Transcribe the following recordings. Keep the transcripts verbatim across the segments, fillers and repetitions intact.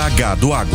Hora H do Agro.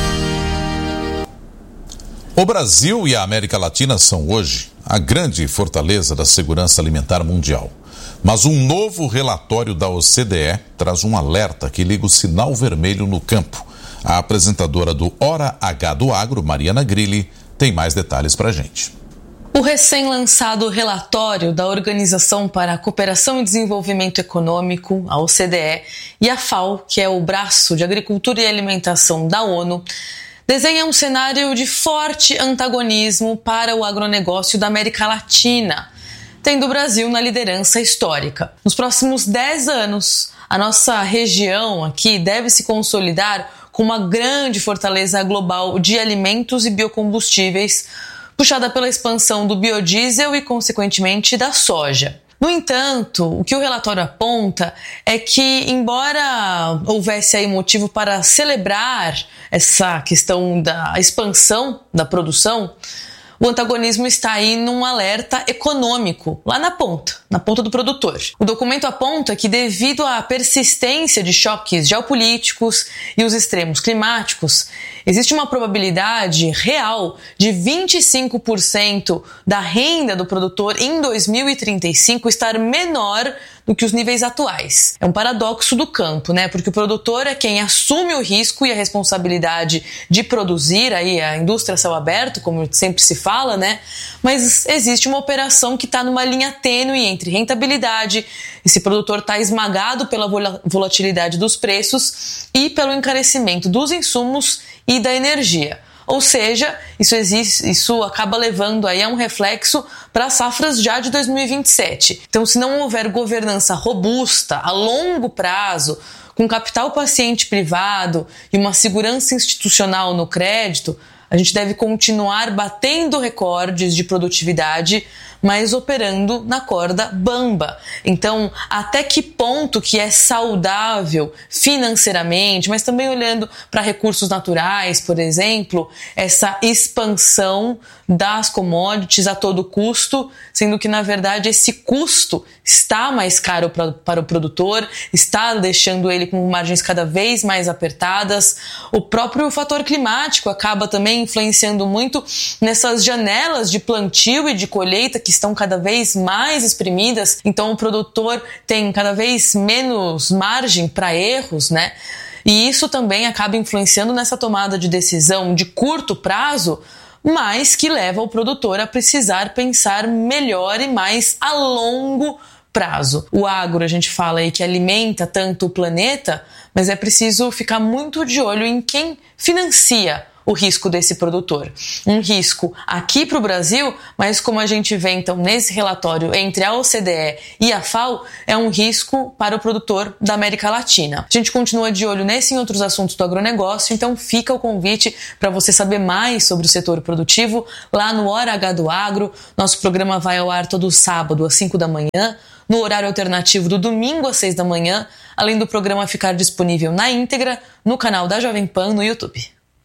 O Brasil e a América Latina são hoje a grande fortaleza da segurança alimentar mundial. Mas um novo relatório da O C D E traz um alerta que liga o sinal vermelho no campo. A apresentadora do Hora H do Agro, Mariana Grilli, tem mais detalhes para a gente. O recém-lançado relatório da Organização para a Cooperação e Desenvolvimento Econômico, a O C D E, e a F A O, que é o braço de Agricultura e Alimentação da ONU, desenha um cenário de forte antagonismo para o agronegócio da América Latina, tendo o Brasil na liderança histórica. Nos próximos dez anos, a nossa região aqui deve se consolidar com uma grande fortaleza global de alimentos e biocombustíveis, puxada pela expansão do biodiesel e, consequentemente, da soja. No entanto, o que o relatório aponta é que, embora houvesse aí motivo para celebrar essa questão da expansão da produção, o antagonismo está aí num alerta econômico, lá na ponta, na ponta do produtor. O documento aponta que, devido à persistência de choques geopolíticos e os extremos climáticos, existe uma probabilidade real de vinte e cinco por cento da renda do produtor em dois mil e trinta e cinco estar menor do que os níveis atuais. É um paradoxo do campo, né? Porque o produtor é quem assume o risco e a responsabilidade de produzir, aí a indústria a céu aberto, como sempre se fala, né? Mas existe uma operação que está numa linha tênue entre rentabilidade, esse produtor está esmagado pela volatilidade dos preços e pelo encarecimento dos insumos e da energia. Ou seja, isso, existe, isso acaba levando aí a um reflexo para as safras já de dois mil e vinte e sete. Então, se não houver governança robusta, a longo prazo, com capital paciente privado e uma segurança institucional no crédito, a gente deve continuar batendo recordes de produtividade, mas operando na corda bamba. Então, até que ponto que é saudável financeiramente, mas também olhando para recursos naturais, por exemplo, essa expansão das commodities a todo custo, sendo que, na verdade, esse custo está mais caro pra, para o produtor, está deixando ele com margens cada vez mais apertadas. O próprio fator climático acaba também influenciando muito nessas janelas de plantio e de colheita que estão cada vez mais exprimidas, então o produtor tem cada vez menos margem para erros, né? E isso também acaba influenciando nessa tomada de decisão de curto prazo, mas que leva o produtor a precisar pensar melhor e mais a longo prazo. O agro, a gente fala aí que alimenta tanto o planeta, mas é preciso ficar muito de olho em quem financia o risco desse produtor. Um risco aqui para o Brasil, mas como a gente vê então nesse relatório entre a O C D E e a F A O, é um risco para o produtor da América Latina. A gente continua de olho nesse e em outros assuntos do agronegócio, então fica o convite para você saber mais sobre o setor produtivo lá no Hora H do Agro. Nosso programa vai ao ar todo sábado às cinco da manhã, no horário alternativo do domingo às seis da manhã, além do programa ficar disponível na íntegra no canal da Jovem Pan no YouTube.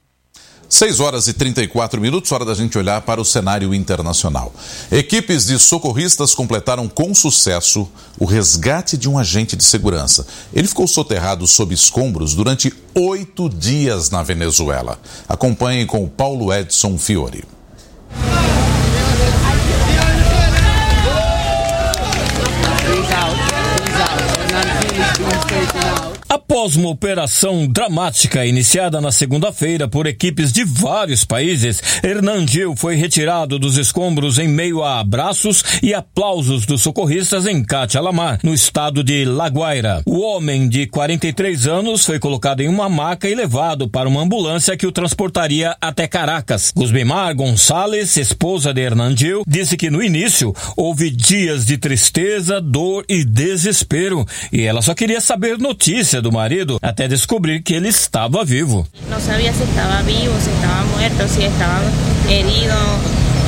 seis horas e trinta e quatro minutos, hora da gente olhar para o cenário internacional. Equipes de socorristas completaram com sucesso o resgate de um agente de segurança. Ele ficou soterrado sob escombros durante oito dias na Venezuela. Acompanhem com o Paulo Edson Fiore. Após uma operação dramática iniciada na segunda-feira por equipes de vários países, Hernan Gil foi retirado dos escombros em meio a abraços e aplausos dos socorristas em Cachalamar, no estado de La Guaira. O homem de quarenta e três anos foi colocado em uma maca e levado para uma ambulância que o transportaria até Caracas. Gusmimar Gonçalves, esposa de Hernan Gil, disse que no início houve dias de tristeza, dor e desespero, e ela só queria saber notícia do marido até descobrir que ele estava vivo. Não sabia se estava vivo, se estava morto, se estava herido.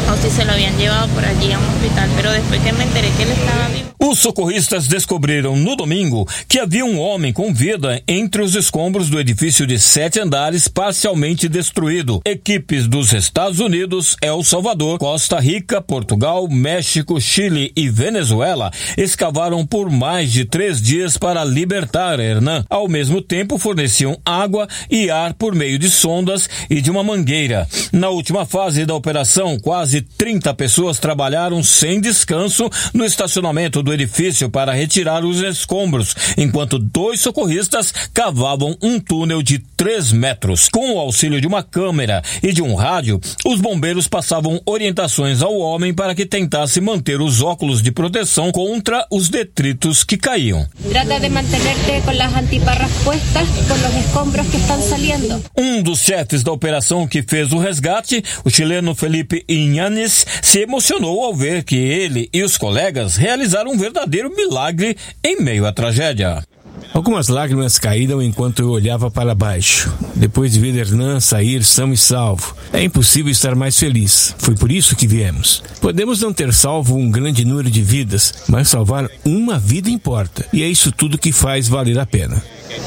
o si se lo habían llevado por allí a un hospital, pero después que me enteré que ele estava vivo. Os socorristas descobriram no domingo que havia um homem com vida entre os escombros do edifício de sete andares parcialmente destruído. Equipes dos Estados Unidos, El Salvador, Costa Rica, Portugal, México, Chile e Venezuela escavaram por mais de três dias para libertar Hernan. Ao mesmo tempo, forneciam água e ar por meio de sondas e de uma mangueira. Na última fase da operação, quase trinta pessoas trabalharam sem descanso no estacionamento do edifício para retirar os escombros, enquanto dois socorristas cavavam um túnel de três metros. Com o auxílio de uma câmera e de um rádio, os bombeiros passavam orientações ao homem para que tentasse manter os óculos de proteção contra os detritos que caíam. Trata de mantenerte com as antiparras puestas com os escombros que estão saliendo. Um dos chefes da operação que fez o resgate, o chileno Felipe Iñanes, se emocionou ao ver que ele e os colegas realizaram um verdadeiro milagre em meio à tragédia. Algumas lágrimas caíram enquanto eu olhava para baixo, depois de ver Hernan sair são e salvo. É impossível estar mais feliz. Foi por isso que viemos. Podemos não ter salvo um grande número de vidas, mas salvar uma vida importa. E é isso tudo que faz valer a pena.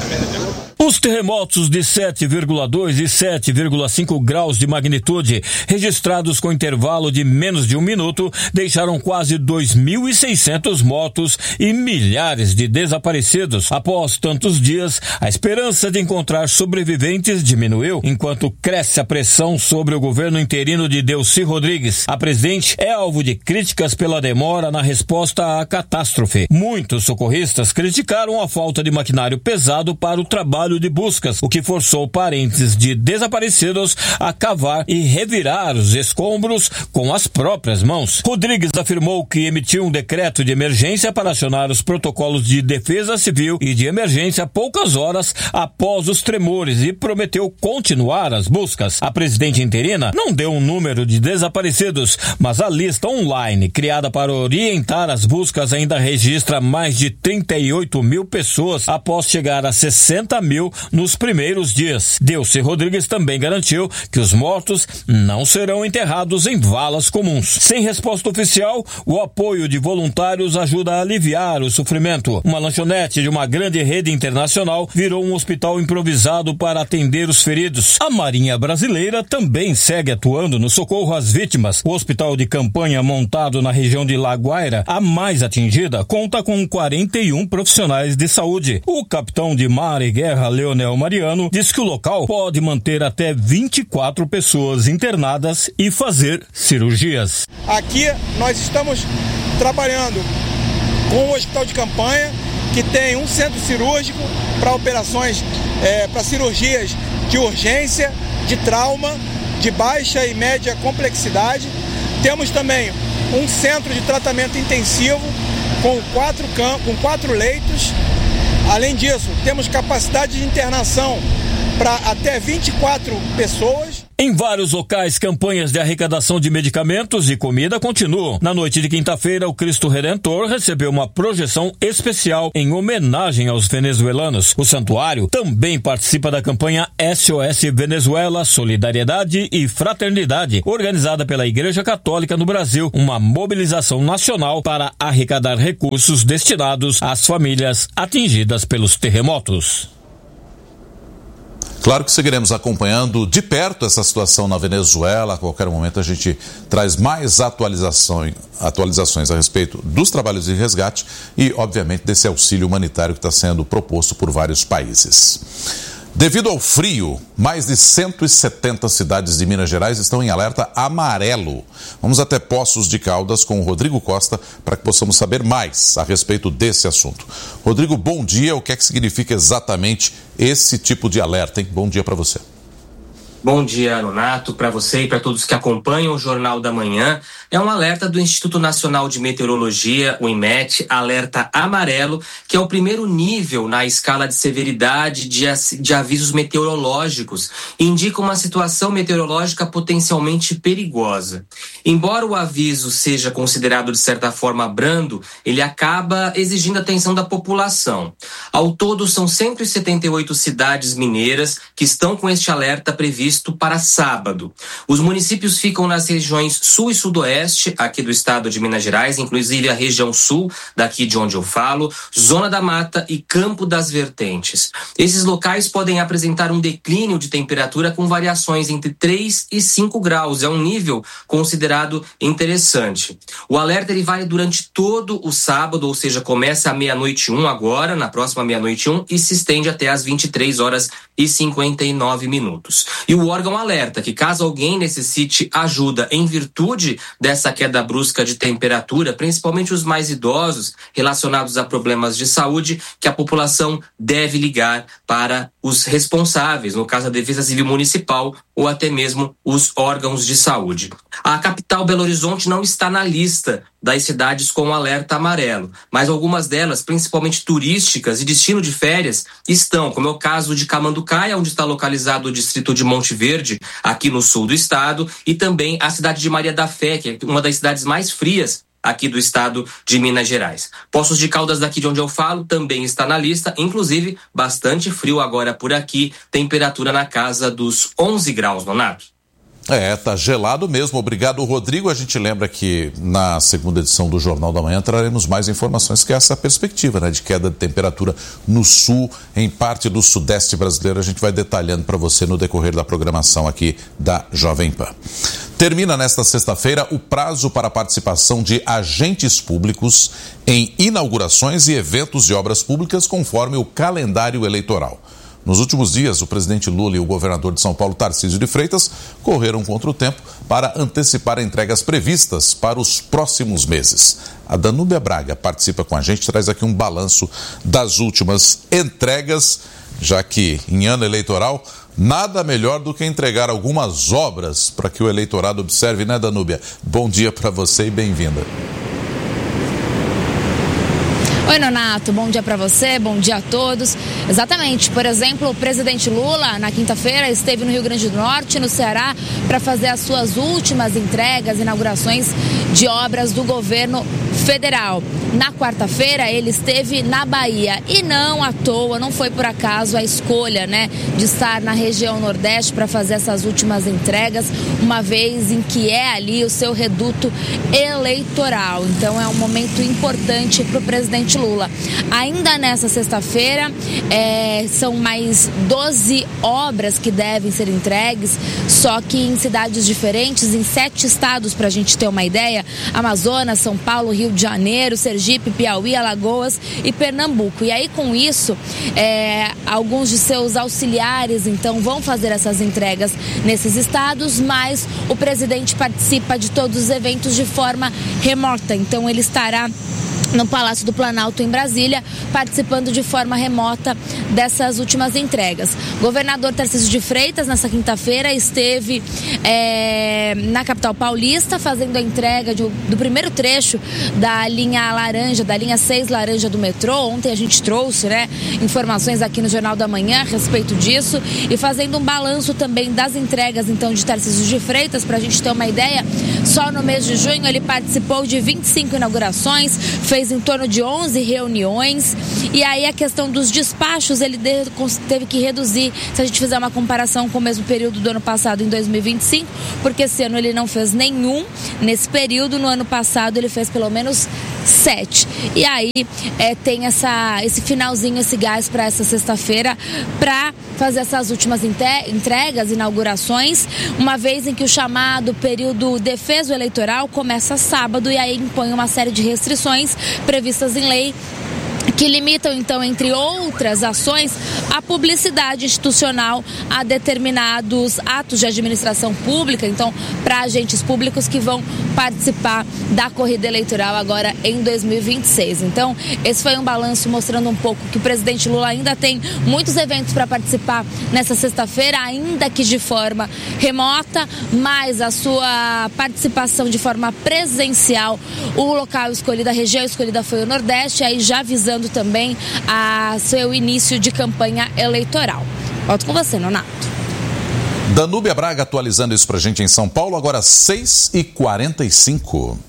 Os terremotos de sete vírgula dois e sete vírgula cinco graus de magnitude, registrados com intervalo de menos de um minuto, deixaram quase dois mil e seiscentos mortos e milhares de desaparecidos. Após tantos dias, a esperança de encontrar sobreviventes diminuiu, enquanto cresce a pressão sobre o governo interino de Delcy Rodrigues. A presidente é alvo de críticas pela demora na resposta à catástrofe. Muitos socorristas criticaram a falta de maquinário pesado para o trabalho de buscas, o que forçou parentes de desaparecidos a cavar e revirar os escombros com as próprias mãos. Rodrigues afirmou que emitiu um decreto de emergência para acionar os protocolos de defesa civil e de emergência poucas horas após os tremores e prometeu continuar as buscas. A presidente interina não deu um número de desaparecidos, mas a lista online criada para orientar as buscas ainda registra mais de trinta e oito mil pessoas após chegar a sessenta mil nos primeiros dias. Delcy Rodrigues também garantiu que os mortos não serão enterrados em valas comuns. Sem resposta oficial, o apoio de voluntários ajuda a aliviar o sofrimento. Uma lanchonete de uma grande rede internacional virou um hospital improvisado para atender os feridos. A Marinha Brasileira também segue atuando no socorro às vítimas. O hospital de campanha montado na região de La Guaira, a mais atingida, conta com quarenta e um profissionais de saúde. O capitão de mar e guerra Leonel Mariano diz que o local pode manter até vinte e quatro pessoas internadas e fazer cirurgias. Aqui nós estamos trabalhando com o hospital de campanha, que tem um centro cirúrgico para operações, é, para cirurgias de urgência, de trauma, de baixa e média complexidade. Temos também um centro de tratamento intensivo com quatro, cam- com quatro leitos. Além disso, temos capacidade de internação para até vinte e quatro pessoas. Em vários locais, campanhas de arrecadação de medicamentos e comida continuam. Na noite de quinta-feira, o Cristo Redentor recebeu uma projeção especial em homenagem aos venezuelanos. O santuário também participa da campanha S O S Venezuela, Solidariedade e Fraternidade, organizada pela Igreja Católica no Brasil, uma mobilização nacional para arrecadar recursos destinados às famílias atingidas pelos terremotos. Claro que seguiremos acompanhando de perto essa situação na Venezuela. A qualquer momento a gente traz mais atualizações, atualizações a respeito dos trabalhos de resgate e, obviamente, desse auxílio humanitário que está sendo proposto por vários países. Devido ao frio, mais de cento e setenta cidades de Minas Gerais estão em alerta amarelo. Vamos até Poços de Caldas com o Rodrigo Costa para que possamos saber mais a respeito desse assunto. Rodrigo, bom dia. O que é que significa exatamente esse tipo de alerta, hein? Bom dia para você. Bom dia, Nonato, para você e para todos que acompanham o Jornal da Manhã. É um alerta do Instituto Nacional de Meteorologia, o INMET, alerta amarelo, que é o primeiro nível na escala de severidade de, de avisos meteorológicos e indica uma situação meteorológica potencialmente perigosa. Embora o aviso seja considerado de certa forma brando, ele acaba exigindo atenção da população. Ao todo, são cento e setenta e oito cidades mineiras que estão com este alerta previsto previsto para sábado. Os municípios ficam nas regiões sul e sudoeste aqui do estado de Minas Gerais, inclusive a região sul daqui de onde eu falo, Zona da Mata e Campo das Vertentes. Esses locais podem apresentar um declínio de temperatura com variações entre três e cinco graus. É um nível considerado interessante. O alerta ele vale durante todo o sábado, ou seja, começa à meia-noite e um agora, na próxima meia-noite e um, e se estende até às vinte e três horas e cinquenta e nove minutos. E o órgão alerta que caso alguém necessite ajuda em virtude dessa queda brusca de temperatura, principalmente os mais idosos relacionados a problemas de saúde, que a população deve ligar para os responsáveis, no caso a Defesa Civil Municipal ou até mesmo os órgãos de saúde. A capital Belo Horizonte não está na lista das cidades com alerta amarelo, mas algumas delas, principalmente turísticas e destino de férias, estão, como é o caso de Camanducaia, onde está localizado o distrito de Monte Verde, aqui no sul do estado, e também a cidade de Maria da Fé, que é uma das cidades mais frias aqui do estado de Minas Gerais. Poços de Caldas, daqui de onde eu falo, também está na lista, inclusive bastante frio agora por aqui, temperatura na casa dos onze graus, Nonato. É, tá gelado mesmo. Obrigado, Rodrigo. A gente lembra que na segunda edição do Jornal da Manhã traremos mais informações, que é essa perspectiva, né, de queda de temperatura no sul, em parte do sudeste brasileiro. A gente vai detalhando para você no decorrer da programação aqui da Jovem Pan. Termina nesta sexta-feira o prazo para a participação de agentes públicos em inaugurações e eventos de obras públicas conforme o calendário eleitoral. Nos últimos dias, o presidente Lula e o governador de São Paulo, Tarcísio de Freitas, correram contra o tempo para antecipar entregas previstas para os próximos meses. A Danúbia Braga participa com a gente, traz aqui um balanço das últimas entregas, já que em ano eleitoral, nada melhor do que entregar algumas obras para que o eleitorado observe, né, Danúbia? Bom dia para você e bem-vinda. Oi, Nonato, bom dia para você, bom dia a todos. Exatamente, por exemplo, o presidente Lula, na quinta-feira, esteve no Rio Grande do Norte, no Ceará, para fazer as suas últimas entregas, inaugurações de obras do governo federal. Na quarta-feira, ele esteve na Bahia e não à toa, não foi por acaso a escolha, né, de estar na região Nordeste para fazer essas últimas entregas, uma vez em que é ali o seu reduto eleitoral. Então, é um momento importante para o presidente Lula. Ainda nessa sexta-feira, é, são mais doze obras que devem ser entregues, só que em cidades diferentes, em sete estados, para a gente ter uma ideia: Amazonas, São Paulo, Rio de Janeiro, Sergipe, Piauí, Alagoas e Pernambuco. E aí, com isso, é, alguns de seus auxiliares, então, vão fazer essas entregas nesses estados, mas o presidente participa de todos os eventos de forma remota. Então, ele estará no Palácio do Planalto, em Brasília, participando de forma remota dessas últimas entregas. Governador Tarcísio de Freitas, nessa quinta-feira, esteve é, na capital paulista, fazendo a entrega de, do primeiro trecho da linha laranja, da linha seis laranja do metrô. Ontem a gente trouxe, né, informações aqui no Jornal da Manhã a respeito disso, e fazendo um balanço também das entregas, então, de Tarcísio de Freitas. Para a gente ter uma ideia, só no mês de junho ele participou de vinte e cinco inaugurações, fez em torno de onze reuniões, e aí a questão dos despachos ele teve que reduzir, se a gente fizer uma comparação com o mesmo período do ano passado, em dois mil e vinte e cinco, porque esse ano ele não fez nenhum nesse período. No ano passado ele fez pelo menos sete. E aí é, tem essa, esse finalzinho, esse gás para essa sexta-feira, para fazer essas últimas entregas, inaugurações, uma vez em que o chamado período defeso eleitoral começa sábado, e aí impõe uma série de restrições previstas em lei que limitam, então, entre outras ações, a publicidade institucional a determinados atos de administração pública, então, para agentes públicos que vão participar da corrida eleitoral agora em dois mil e vinte e seis. Então, esse foi um balanço mostrando um pouco que o presidente Lula ainda tem muitos eventos para participar nessa sexta-feira, ainda que de forma remota, mas a sua participação de forma presencial, o local escolhido, a região escolhida foi o Nordeste, aí já visando também a seu início de campanha eleitoral. Volto com você, Nonato. Danúbia Braga atualizando isso pra gente em São Paulo, agora seis e quarenta e cinco.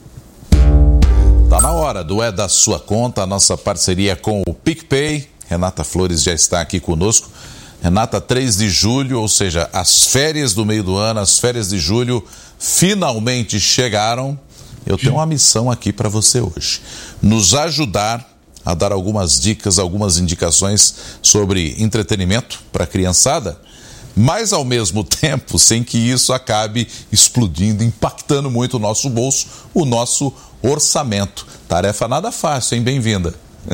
Tá na hora do É da Sua Conta, a nossa parceria com o PicPay. Renata Flores já está aqui conosco. Renata, três de julho, ou seja, as férias do meio do ano, as férias de julho finalmente chegaram. Eu tenho uma missão aqui para você hoje. Nos ajudar a dar algumas dicas, algumas indicações sobre entretenimento para a criançada, mas ao mesmo tempo sem que isso acabe explodindo, impactando muito o nosso bolso, o nosso orçamento. Tarefa nada fácil, hein? Bem-vinda.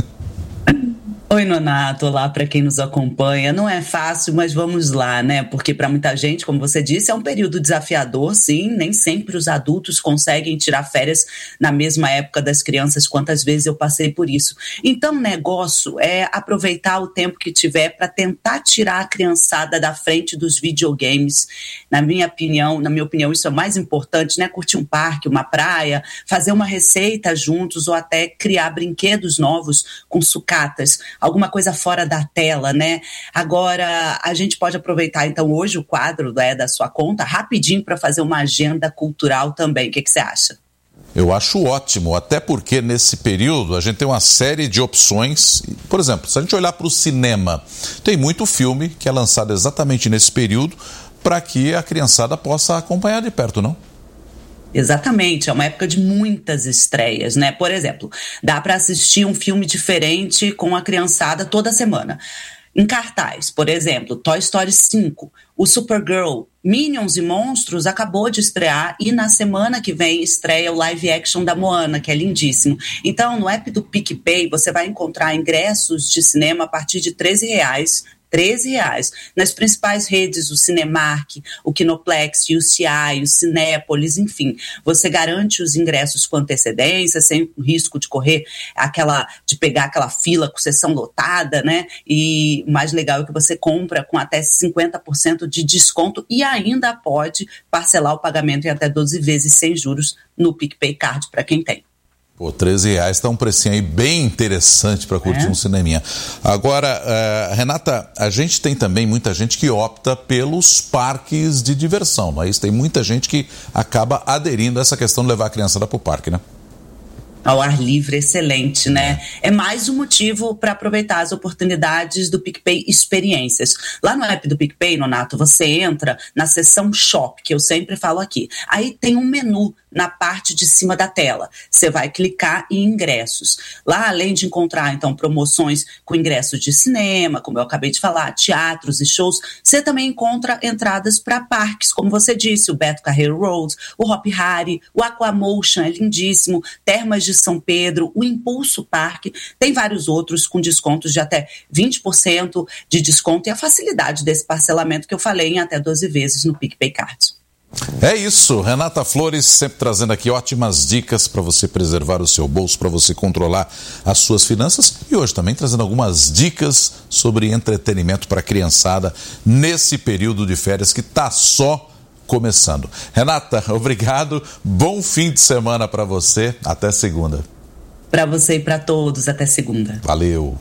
Oi, Nonato, olá para quem nos acompanha. Não é fácil, mas vamos lá, né? Porque para muita gente, como você disse, é um período desafiador, sim. Nem sempre os adultos conseguem tirar férias na mesma época das crianças. Quantas vezes eu passei por isso. Então, o negócio é aproveitar o tempo que tiver para tentar tirar a criançada da frente dos videogames. Na minha opinião, na minha opinião, isso é o mais importante, né? Curtir um parque, uma praia, fazer uma receita juntos ou até criar brinquedos novos com sucatas. Alguma coisa fora da tela, né? Agora, a gente pode aproveitar, então, hoje o quadro é, da sua conta, rapidinho, para fazer uma agenda cultural também. O que, que você acha? Eu acho ótimo, até porque nesse período a gente tem uma série de opções. Por exemplo, se a gente olhar para o cinema, tem muito filme que é lançado exatamente nesse período para que a criançada possa acompanhar de perto, não? Exatamente, é uma época de muitas estreias, né? Por exemplo, dá para assistir um filme diferente com a criançada toda semana. Em cartaz, por exemplo, Toy Story cinco, o Supergirl, Minions e Monstros acabou de estrear e na semana que vem estreia o live action da Moana, que é lindíssimo. Então, no app do PicPay, você vai encontrar ingressos de cinema a partir de treze reais, treze reais, nas principais redes, o Cinemark, o Kinoplex, o U C I, o Cinépolis, enfim. Você garante os ingressos com antecedência, sem o risco de correr aquela, de pegar aquela fila com sessão lotada, né? E o mais legal é que você compra com até cinquenta por cento de desconto e ainda pode parcelar o pagamento em até doze vezes sem juros no PicPay Card para quem tem. Pô, treze reais está um precinho aí bem interessante para curtir é. um cineminha. Agora, uh, Renata, a gente tem também muita gente que opta pelos parques de diversão, não é isso? Tem muita gente que acaba aderindo a essa questão de levar a criançada para o parque, né? Ao ar livre, excelente, né? É mais um motivo para aproveitar as oportunidades do PicPay Experiências. Lá no app do PicPay, Nonato, você entra na seção Shop, que eu sempre falo aqui. Aí tem um menu na parte de cima da tela. Você vai clicar em ingressos. Lá, além de encontrar, então, promoções com ingressos de cinema, como eu acabei de falar, teatros e shows, você também encontra entradas para parques, como você disse, o Beto Carreiro Road, o Hop Hari, o Aquamotion, é lindíssimo, Termas de São Pedro, o Impulso Parque, tem vários outros com descontos de até vinte por cento de desconto e a facilidade desse parcelamento que eu falei em até doze vezes no PicPay Card. É isso, Renata Flores sempre trazendo aqui ótimas dicas para você preservar o seu bolso, para você controlar as suas finanças e hoje também trazendo algumas dicas sobre entretenimento para a criançada nesse período de férias que está só começando. Renata, obrigado, bom fim de semana para você, até segunda. Para você e para todos, até segunda. Valeu.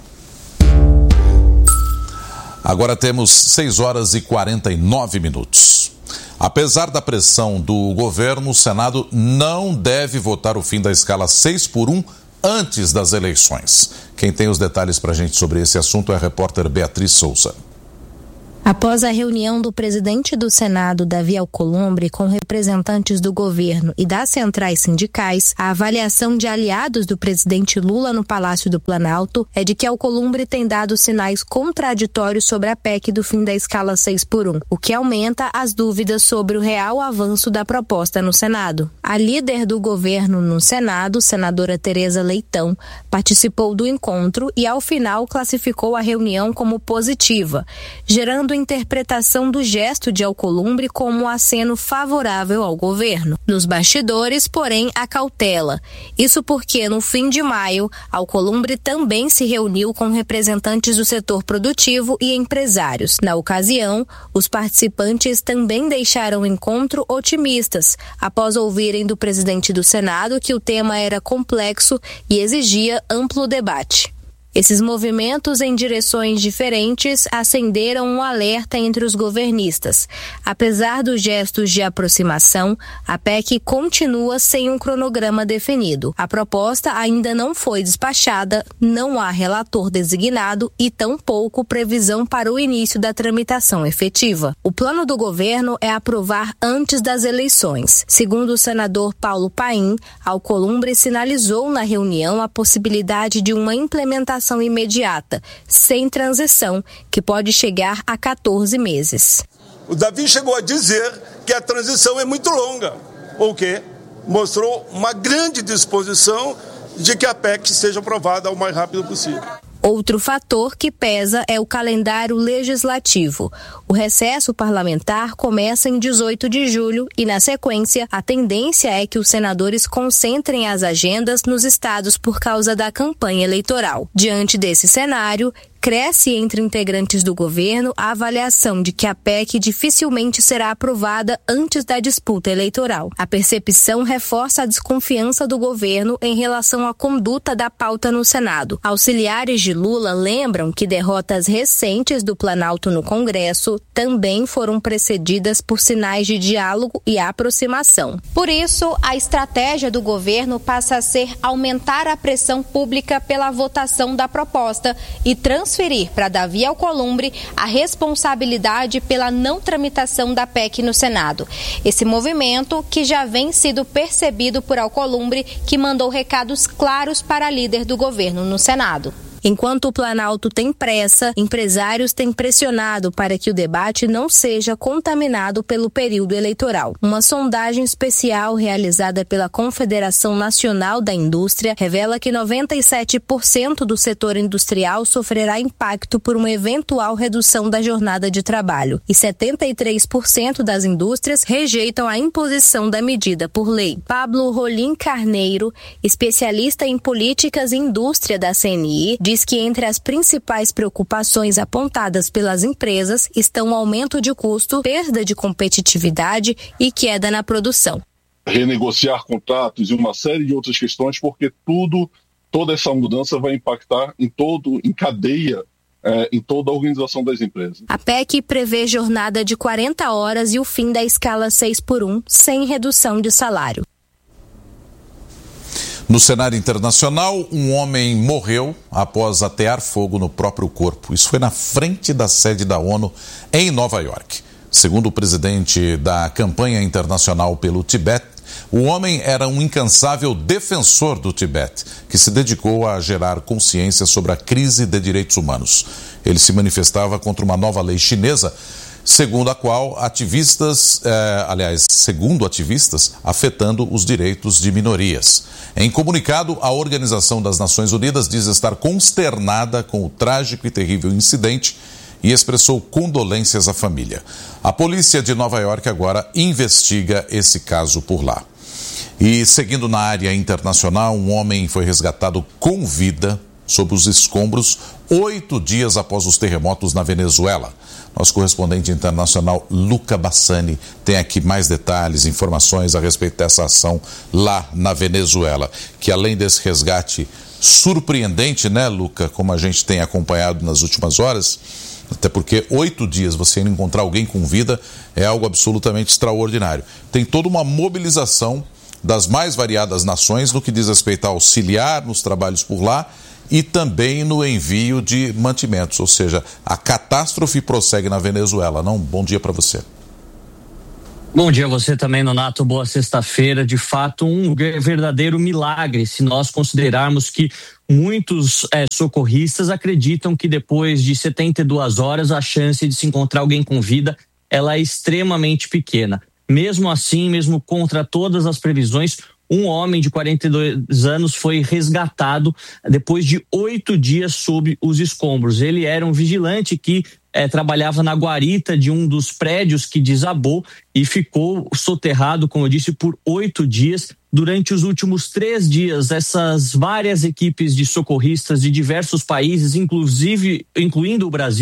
Agora temos seis horas e quarenta e nove minutos. Apesar da pressão do governo, o Senado não deve votar o fim da escala seis por um antes das eleições. Quem tem os detalhes para a gente sobre esse assunto é a repórter Beatriz Souza. Após a reunião do presidente do Senado, Davi Alcolumbre, com representantes do governo e das centrais sindicais, a avaliação de aliados do presidente Lula no Palácio do Planalto é de que Alcolumbre tem dado sinais contraditórios sobre a P E C do fim da escala seis por um, o que aumenta as dúvidas sobre o real avanço da proposta no Senado. A líder do governo no Senado, senadora Tereza Leitão, participou do encontro e, ao final, classificou a reunião como positiva, gerando interpretação do gesto de Alcolumbre como um aceno favorável ao governo. Nos bastidores, porém, há cautela. Isso porque, no fim de maio, Alcolumbre também se reuniu com representantes do setor produtivo e empresários. Na ocasião, os participantes também deixaram o encontro otimistas, após ouvirem do presidente do Senado que o tema era complexo e exigia amplo debate. Esses movimentos em direções diferentes acenderam um alerta entre os governistas. Apesar dos gestos de aproximação, a P E C continua sem um cronograma definido. A proposta ainda não foi despachada, não há relator designado e tampouco previsão para o início da tramitação efetiva. O plano do governo é aprovar antes das eleições. Segundo o senador Paulo Paim, Alcolumbre sinalizou na reunião a possibilidade de uma implementação imediata, sem transição, que pode chegar a quatorze meses. O Davi chegou a dizer que a transição é muito longa, o que mostrou uma grande disposição de que a P E C seja aprovada o mais rápido possível. Outro fator que pesa é o calendário legislativo. O recesso parlamentar começa em dezoito de julho e, na sequência, a tendência é que os senadores concentrem as agendas nos estados por causa da campanha eleitoral. Diante desse cenário, cresce entre integrantes do governo a avaliação de que a P E C dificilmente será aprovada antes da disputa eleitoral. A percepção reforça a desconfiança do governo em relação à conduta da pauta no Senado. Auxiliares de Lula lembram que derrotas recentes do Planalto no Congresso também foram precedidas por sinais de diálogo e aproximação. Por isso, a estratégia do governo passa a ser aumentar a pressão pública pela votação da proposta e transformar transferir para Davi Alcolumbre a responsabilidade pela não tramitação da P E C no Senado. Esse movimento que já vem sido percebido por Alcolumbre, que mandou recados claros para a líder do governo no Senado. Enquanto o Planalto tem pressa, empresários têm pressionado para que o debate não seja contaminado pelo período eleitoral. Uma sondagem especial realizada pela Confederação Nacional da Indústria revela que noventa e sete por cento do setor industrial sofrerá impacto por uma eventual redução da jornada de trabalho e setenta e três por cento das indústrias rejeitam a imposição da medida por lei. Pablo Rolim Carneiro, especialista em políticas e indústria da C N I, diz que entre as principais preocupações apontadas pelas empresas estão o aumento de custo, perda de competitividade e queda na produção. Renegociar contratos e uma série de outras questões, porque tudo, toda essa mudança vai impactar em todo, em cadeia, é, em toda a organização das empresas. A P E C prevê jornada de quarenta horas e o fim da escala seis por um, sem redução de salário. No cenário internacional, um homem morreu após atear fogo no próprio corpo. Isso foi na frente da sede da ONU em Nova York. Segundo o presidente da campanha internacional pelo Tibete, o homem era um incansável defensor do Tibete, que se dedicou a gerar consciência sobre a crise de direitos humanos. Ele se manifestava contra uma nova lei chinesa, segundo a qual ativistas, eh, aliás, segundo ativistas, afetando os direitos de minorias. Em comunicado, a Organização das Nações Unidas diz estar consternada com o trágico e terrível incidente e expressou condolências à família. A polícia de Nova York agora investiga esse caso por lá. E seguindo na área internacional, um homem foi resgatado com vida sob os escombros oito dias após os terremotos na Venezuela. Nosso correspondente internacional, Luca Bassani, tem aqui mais detalhes, informações a respeito dessa ação lá na Venezuela, que além desse resgate surpreendente, né, Luca, como a gente tem acompanhado nas últimas horas, até porque oito dias você encontrar alguém com vida é algo absolutamente extraordinário. Tem toda uma mobilização das mais variadas nações no que diz respeito a auxiliar nos trabalhos por lá e também no envio de mantimentos, ou seja, a catástrofe prossegue na Venezuela. Não? Bom dia para você. Bom dia a você também, Nonato. Boa sexta-feira. De fato, um verdadeiro milagre, se nós considerarmos que muitos é, socorristas acreditam que depois de setenta e duas horas a chance de se encontrar alguém com vida ela é extremamente pequena. Mesmo assim, mesmo contra todas as previsões, um homem de quarenta e dois anos foi resgatado depois de oito dias sob os escombros. Ele era um vigilante que é, trabalhava na guarita de um dos prédios que desabou e ficou soterrado, como eu disse, por oito dias. Durante os últimos três dias, essas várias equipes de socorristas de diversos países, inclusive incluindo o Brasil,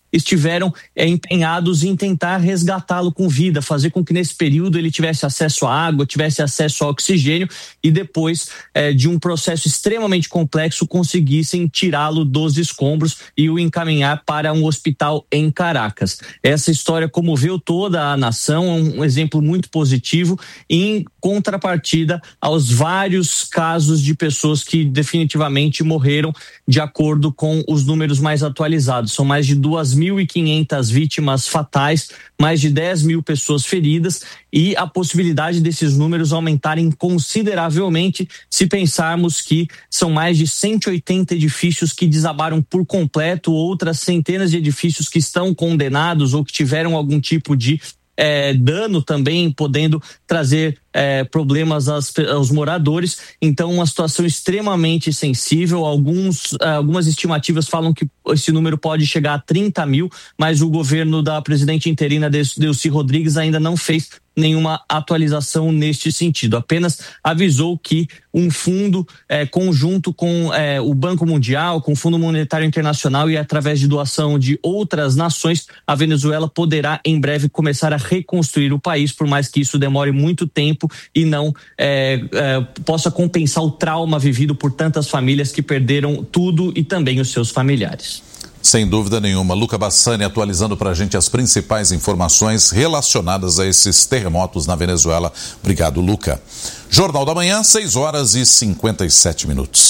estiveram é, empenhados em tentar resgatá-lo com vida, fazer com que nesse período ele tivesse acesso à água, tivesse acesso ao oxigênio e depois é, de um processo extremamente complexo conseguissem tirá-lo dos escombros e o encaminhar para um hospital em Caracas. Essa história comoveu toda a nação, um exemplo muito positivo em contrapartida aos vários casos de pessoas que definitivamente morreram de acordo com os números mais atualizados. São mais de duas mil e quinhentas vítimas fatais, mais de dez mil pessoas feridas e a possibilidade desses números aumentarem consideravelmente se pensarmos que são mais de cento e oitenta edifícios que desabaram por completo, outras centenas de edifícios que estão condenados ou que tiveram algum tipo de É, dano também, podendo trazer é, problemas aos, aos moradores. Então, uma situação extremamente sensível. Alguns, algumas estimativas falam que esse número pode chegar a trinta mil, mas o governo da presidente interina Delcy Rodrigues ainda não fez nenhuma atualização neste sentido. Apenas avisou que um fundo é, conjunto com é, o Banco Mundial, com o Fundo Monetário Internacional e através de doação de outras nações, a Venezuela poderá em breve começar a reconstruir o país, por mais que isso demore muito tempo e não é, é, possa compensar o trauma vivido por tantas famílias que perderam tudo e também os seus familiares. Sem dúvida nenhuma. Luca Bassani atualizando para a gente as principais informações relacionadas a esses terremotos na Venezuela. Obrigado, Luca. Jornal da Manhã, seis horas e cinquenta e sete minutos.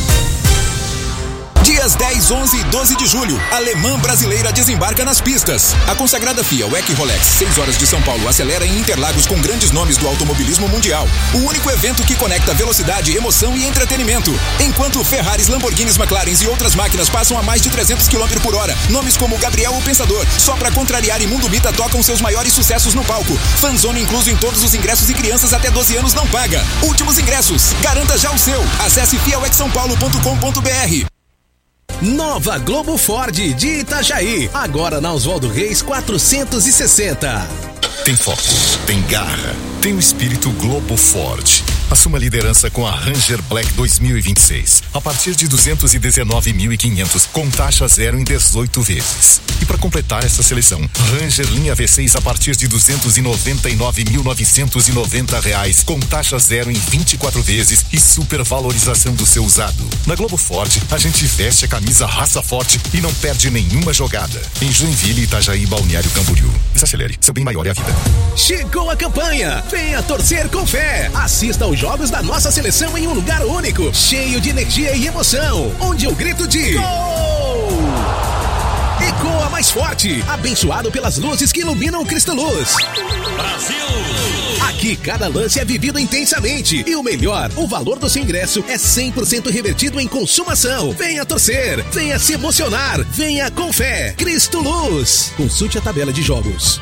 Dias dez, onze e doze de julho, Alemã Brasileira desembarca nas pistas. A consagrada FIA W E C Rolex seis horas de São Paulo acelera em Interlagos com grandes nomes do automobilismo mundial. O único evento que conecta velocidade, emoção e entretenimento. Enquanto Ferraris, Lamborghinis, McLarens e outras máquinas passam a mais de trezentos quilômetros por hora, nomes como Gabriel o Pensador, só pra contrariar e Mundo Bita tocam seus maiores sucessos no palco. Fanzone incluso em todos os ingressos e crianças até doze anos não paga. Últimos ingressos, garanta já o seu. Acesse fia w e c são paulo ponto com ponto b r. Nova Globo Ford de Itajaí, agora na Oswaldo Reis quatrocentos e sessenta. Tem foco, tem garra, tem o espírito Globo Ford. Assuma a liderança com a Ranger Black dois mil e vinte e seis. A partir de duzentos e dezenove mil e quinhentos, com taxa zero em dezoito vezes. E para completar essa seleção, Ranger linha V seis a partir de duzentos e noventa e nove mil novecentos e noventa reais, com taxa zero em vinte e quatro vezes e supervalorização do seu usado. Na Globo Ford, a gente veste a camisa raça forte e não perde nenhuma jogada. Em Joinville, Itajaí, Balneário Camboriú. Desacelere, seu bem maior é a vida. Chegou a campanha! Venha torcer com fé! Assista aos jogos da nossa seleção em um lugar único, cheio de energia e emoção, onde eu grito de gol! Ecoa mais forte, abençoado pelas luzes que iluminam o Cristo Luz. Brasil! Aqui cada lance é vivido intensamente e o melhor, o valor do seu ingresso é cem por cento revertido em consumação. Venha torcer, venha se emocionar, venha com fé. Cristo Luz. Consulte a tabela de jogos.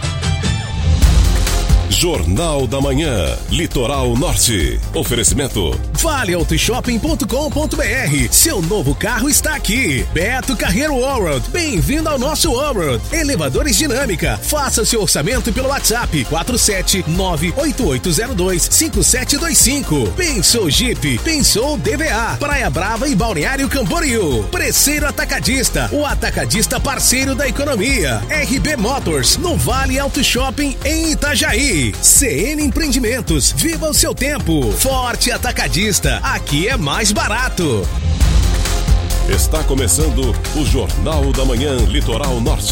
Jornal da Manhã, Litoral Norte. Oferecimento vale auto shopping ponto com ponto b r. Seu novo carro está aqui. Beto Carreiro Allroad. Bem-vindo ao nosso Allroad. Elevadores Dinâmica. Faça seu orçamento pelo WhatsApp quatro sete nove oito oito zero dois cinco sete dois cinco. Pensou Jeep, pensou D V A. Praia Brava e Balneário Camboriú. Preceiro Atacadista, o atacadista parceiro da economia. R B Motors, no Vale Auto Shopping em Itajaí. C N Empreendimentos, viva o seu tempo. Forte Atacadista, aqui é mais barato. Está começando o Jornal da Manhã Litoral Norte.